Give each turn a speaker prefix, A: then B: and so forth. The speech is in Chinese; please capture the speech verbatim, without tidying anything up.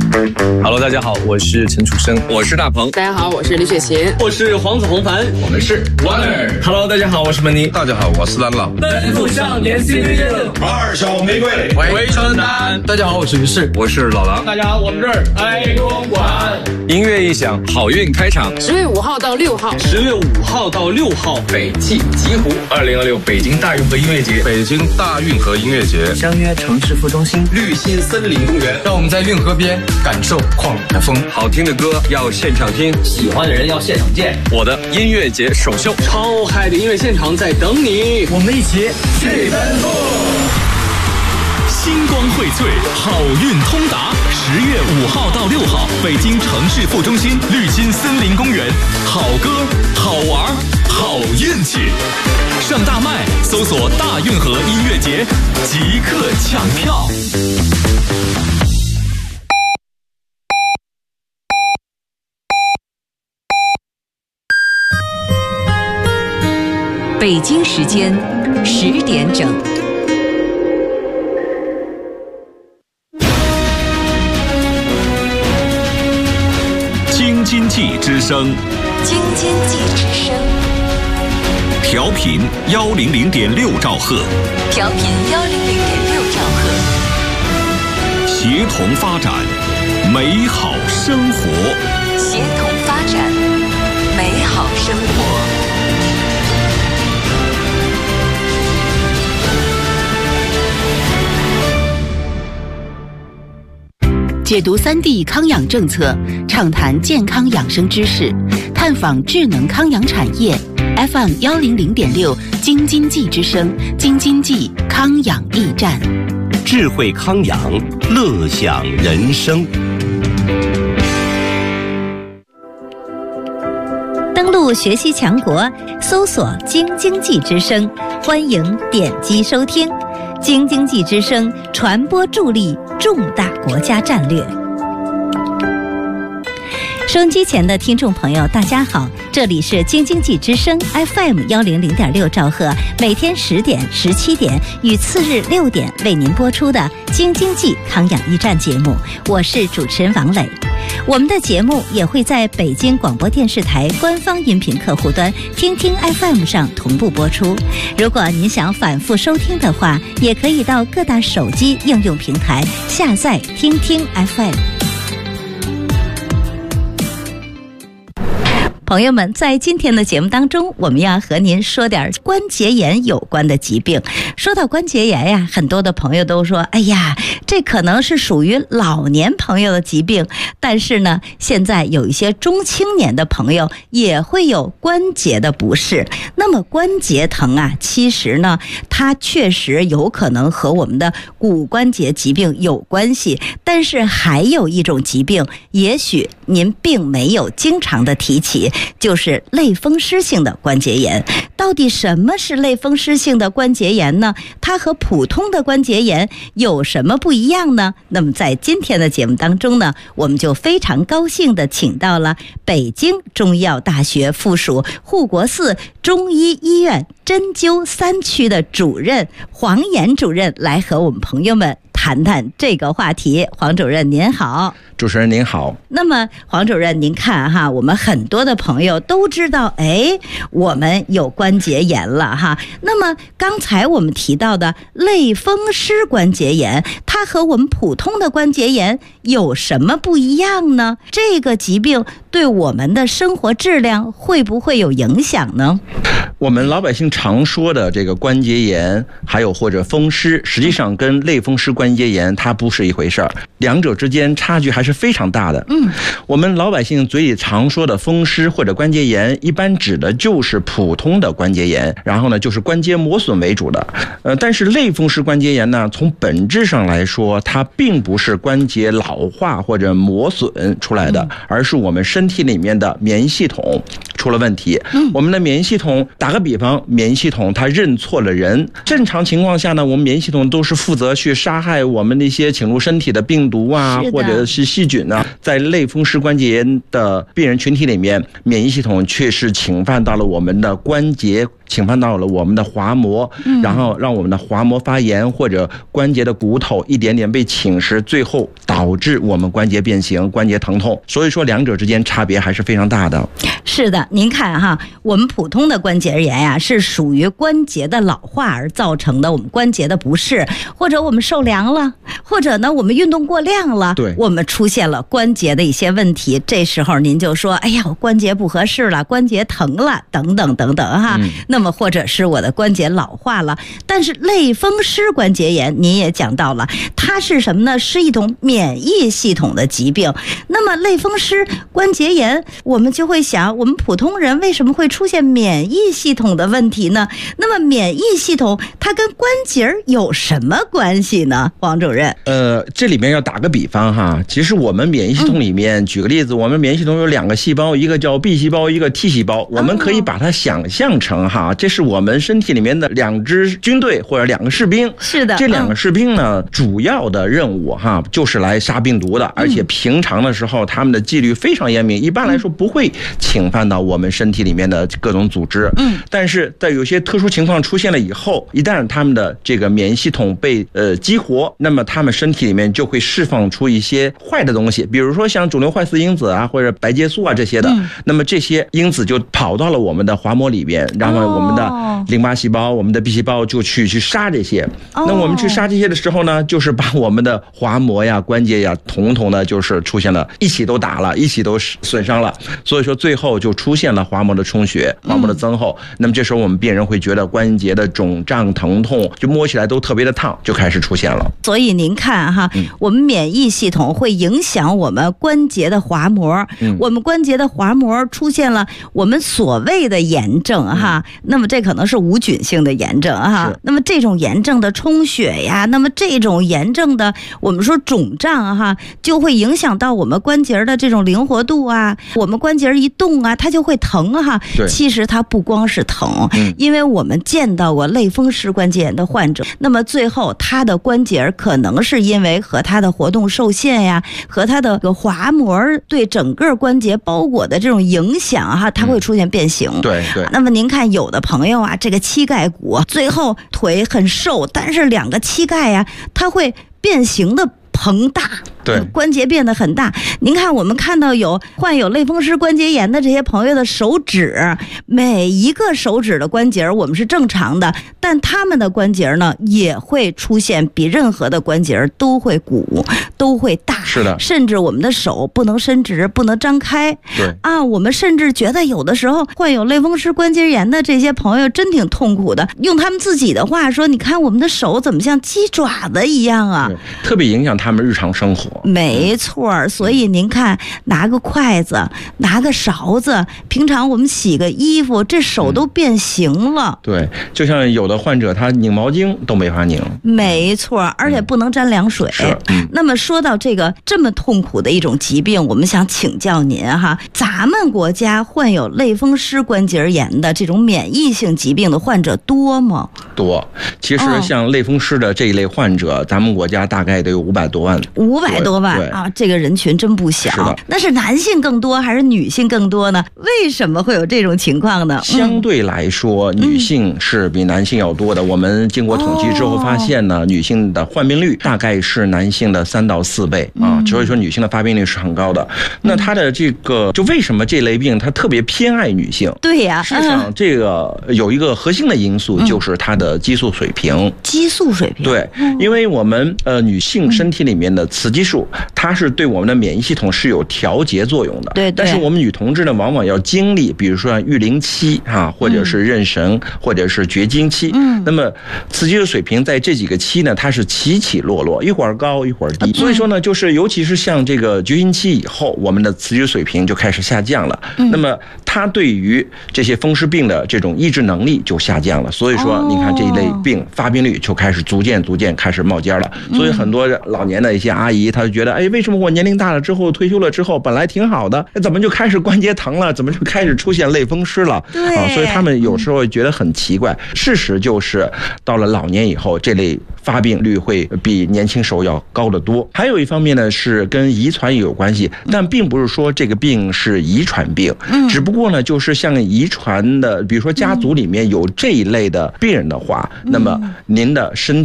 A: Hello， 大家好，我是陈楚生，
B: 我是大鹏，
C: 大家好，我是李雪琴，
D: 我是黄子弘凡，
B: 我们是 Wonder。
A: Hello， 大家好，我是门尼，
B: 大家好，我是蓝老。
D: 奔赴少年 C D
E: 二小玫瑰，
A: 回春丹。大家好，我是于适，
B: 我是老狼。
D: 大家好，我们这儿爱公馆。
A: 音乐一响，
B: 好运开场。
C: 十月五号到六号，
D: 十月五号到六号，
B: 北汽极湖
A: 二零二六北京大运河音乐节，
E: 北京大运河音乐节，
A: 相约城市副中心
B: 绿心森林公园，
A: 让我们在运河边感受旷野的风。
B: 好听的歌要现场听，
D: 喜欢的人要现场见。
B: 我的音乐节首秀，
D: 超嗨的音乐现场在等你，
A: 我们一起
D: 去奔赴。
F: 星光荟萃，好运通达。十月五号到六号，北京城市副中心绿心森林公园，好歌、好玩、好运气。上大麦搜索“大运河音乐节”，即刻抢票。
G: 北京时间十点整。
F: 京津冀之声，
G: 京津冀之声，
F: 调频幺零零点六兆赫，
G: 调频幺零零点六兆赫，
F: 协同发展，美好生活，
G: 协同发展，美好生活。解读三 D 康养政策，畅谈健康养生知识，探访智能康养产业。F M 幺零零点六，京津冀之声，京津冀康养驿站，
H: 智慧康养，乐享人生。
I: 登录学习强国，搜索京津冀之声，欢迎点击收听。京津冀之声传播助力重大国家战略。收音机前的听众朋友大家好，这里是京津冀之声 F M 幺零零点六兆赫，每天十点、十七点与次日六点为您播出的京津冀康养驿站节目，我是主持人王磊。我们的节目也会在北京广播电视台官方音频客户端听听 F M 上同步播出。如果您想反复收听的话，也可以到各大手机应用平台下载听听 F M。朋友们，在今天的节目当中，我们要和您说点关节炎有关的疾病。说到关节炎呀，很多的朋友都说，哎呀，这可能是属于老年朋友的疾病。但是呢，现在有一些中青年的朋友也会有关节的不适。那么关节疼啊，其实呢，它确实有可能和我们的骨关节疾病有关系。但是还有一种疾病，也许您并没有经常的提起，就是类风湿性的关节炎。到底什么是类风湿性的关节炎呢？它和普通的关节炎有什么不一样呢？那么在今天的节目当中呢，我们就非常高兴的请到了北京中医药大学附属护国寺中医医院针灸三区的主任黄岩主任来和我们朋友们谈谈这个话题。黄主任您好。
J: 主持人您好。
I: 那么黄主任您看哈，我们很多的朋友都知道，哎，我们有关节炎了哈。那么刚才我们提到的类风湿关节炎，它和我们普通的关节炎有什么不一样呢？这个疾病对我们的生活质量会不会有影响呢？
J: 我们老百姓常说的这个关节炎，还有或者风湿，实际上跟类风湿关节炎它不是一回事儿，两者之间差距还是非常大的。嗯，我们老百姓嘴里常说的风湿或者关节炎，一般指的就是普通的关节炎，然后呢就是关节磨损为主的。呃，但是类风湿关节炎呢，从本质上来说，它并不是关节老化或者磨损出来的，而是我们身体里面的免疫系统出了问题。嗯，我们的免疫系统，打个比方，免疫系统它认错了人。正常情况下呢，我们免疫系统都是负责去杀害我们那些侵入身体的病毒啊，或者是细菌呢。在类风湿关节炎的病人群体里面，免疫系统却是侵犯到了我们的关节侵犯到了我们的滑膜，嗯、然后让我们的滑膜发炎，或者关节的骨头一点点被侵蚀，最后导致我们关节变形、关节疼痛。所以说两者之间差别还是非常大的。
I: 是的，您看哈，我们普通的关节炎呀、啊，是属于关节的老化而造成的，我们关节的不适，或者我们受凉了，或者呢我们运动过量了，
J: 对，
I: 我们出现了关节的一些问题，这时候您就说，哎呀，我关节不合适了，关节疼了，等等等等哈。嗯、那么或者是我的关节老化了，但是类风湿关节炎您也讲到了，它是什么呢？是一种免疫系统的疾病。那么类风湿关节炎，我们就会想，我们普通人为什么会出现免疫系统的问题呢？那么免疫系统它跟关节有什么关系呢？王主任，
J: 呃，这里面要打个比方哈，其实我们免疫系统里面，嗯、举个例子，我们免疫系统有两个细胞，一个叫 B 细胞，一个 T 细胞，我们可以把它想象成哈，这是我们身体里面的两支军队或者两个士兵。
I: 是的，
J: 这两个士兵呢，嗯、主要的任务哈就是来杀病毒的，而且平常的时候他们的纪律非常严明，一般来说不会侵犯到我们身体里面的各种组织。嗯，但是在有些特殊情况出现了以后，一旦他们的这个免疫系统被呃激活，那么他们身体里面就会释放出一些坏的东西，比如说像肿瘤坏死因子啊，或者白介素啊这些的。嗯、那么这些因子就跑到了我们的滑膜里边，然后我们的淋巴细胞、我们的 B 细胞就去去杀这些。哦、那我们去杀这些的时候呢，就是把我们的滑膜呀、关节呀，统统的就是出现了一起都打了，一起都损伤了。所以说最后就出现了滑膜的充血、滑膜的增厚。嗯、那么这时候我们病人会觉得关节的肿胀、疼痛，就摸起来都特别的烫，就开始出现了。
I: 所以您看哈，嗯、我们免疫系统会影响我们关节的滑膜，嗯、我们关节的滑膜出现了我们所谓的炎症哈，嗯、那么这可能是无菌性的炎症哈。那么这种炎症的充血呀，那么这种炎症的我们说肿胀哈，就会影响到我们关节的这种灵活度啊，我们关节一动啊，它就会疼哈。其实它不光是疼，嗯、因为我们见到过类风湿关节炎的患者，那么最后他的关节可能是因为和他的活动受限呀，和他的滑膜对整个关节包裹的这种影响哈，它会出现变形。
J: 嗯、对对。
I: 那么您看有的朋友啊，这个膝盖骨最后腿很瘦，但是两个膝盖呀，它会变形的膨大。
J: 对，
I: 关节变得很大。您看我们看到有患有类风湿关节炎的这些朋友的手指，每一个手指的关节我们是正常的，但他们的关节呢也会出现比任何的关节都会鼓，都会大。
J: 是的，
I: 甚至我们的手不能伸直，不能张开。
J: 对
I: 啊，我们甚至觉得有的时候患有类风湿关节炎的这些朋友真挺痛苦的，用他们自己的话说，你看我们的手怎么像鸡爪子一样啊，
J: 特别影响他们日常生活。
I: 没错，所以您看，拿个筷子，拿个勺子，平常我们洗个衣服，这手都变形了。
J: 嗯、对，就像有的患者他拧毛巾都没法拧。
I: 没错，而且不能沾凉水。
J: 嗯嗯、
I: 那么说到这个这么痛苦的一种疾病，我们想请教您哈，咱们国家患有类风湿关节炎的这种免疫性疾病的患者多吗？
J: 多，其实像类风湿的这一类患者，哦、咱们国家大概得有五百多万。
I: 五百多万啊，这个人群真不小。
J: 是
I: 那是男性更多还是女性更多呢？为什么会有这种情况呢？
J: 相对来说，嗯、女性是比男性要多的。我们经过统计之后发现呢，哦、女性的患病率大概是男性的三到四倍啊，嗯、所以说女性的发病率是很高的。嗯、那她的这个，就为什么这类病它特别偏爱女性？
I: 对呀，
J: 实际上这个有一个核心的因素就是她的激素水平。
I: 嗯、激素水平。
J: 对，因为我们呃女性身体里面的雌激素，它是对我们的免疫系统是有调节作用的。
I: 对，
J: 但是我们女同志呢，往往要经历，比如说育龄期啊，或者是妊娠，嗯、或者是绝经期。嗯。那么雌激素水平在这几个期呢，它是起起落落，一会儿高一会儿低。嗯、所以说呢，就是尤其是像这个绝经期以后，我们的雌激素水平就开始下降了。嗯。那么它对于这些风湿病的这种抑制能力就下降了。所以说，你看这一类病发病率就开始逐渐逐渐开始冒尖了。所以很多老年的一些阿姨，她他就觉得，哎，为什么我年龄大了之后，退休了之后，本来挺好的，怎么就开始关节疼了？怎么就开始出现类风湿了？
I: 对
J: 啊，所以他们有时候觉得很奇怪。事实就是到了老年以后，这类发病率会比年轻时候要高得多。还有一方面呢，是跟遗传有关系，但并不是说这个病是遗传病，
I: 嗯，
J: 只不过呢，就是像遗传的，比如说家族里面有这一类的病人的话，嗯，那么您的身